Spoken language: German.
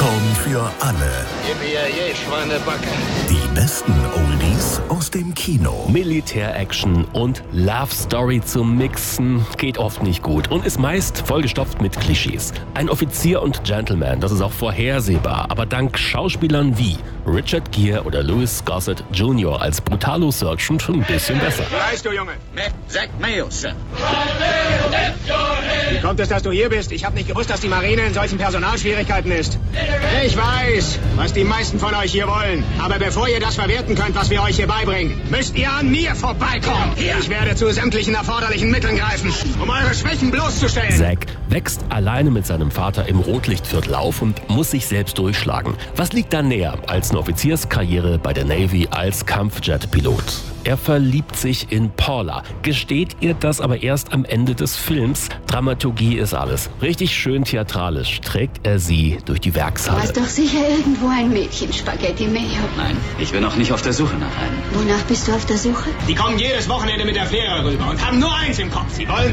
Popcorn für alle. Schweinebacke. Die besten Oldies aus dem Kino. Militär-Action und Love-Story zu mixen geht oft nicht gut und ist meist vollgestopft mit Klischees. Ein Offizier und Gentleman, das ist auch vorhersehbar, aber dank Schauspielern wie Richard Gere oder Louis Gossett Jr. als Brutalo Surgeon schon ein bisschen besser. Wie heißt du, Junge? Zack Mayo, Sir. Wie kommt es, dass du hier bist? Ich habe nicht gewusst, dass die Marine in solchen Personalschwierigkeiten ist. Ich weiß, was die meisten von euch hier wollen. Aber bevor ihr das verwerten könnt, was wir euch hier beibringen, müsst ihr an mir vorbeikommen. Ich werde zu sämtlichen erforderlichen Mitteln greifen, um eure Schwächen bloßzustellen. Zack wächst alleine mit seinem Vater im Rotlichtviertel auf und muss sich selbst durchschlagen. Was liegt da näher als eine Offizierskarriere bei der Navy als Kampfjet-Pilot? Er verliebt sich in Paula, gesteht ihr das aber erst am Ende des Films. Dramaturgie ist alles. Richtig schön theatralisch trägt er sie durch die Du Werkshalle. hast doch sicher irgendwo ein Mädchen, Spaghetti Mayo. Nein, ich bin noch nicht auf der Suche nach einem. Wonach bist du auf der Suche? Die kommen jedes Wochenende mit der Fähre rüber und haben nur eins im Kopf. Sie wollen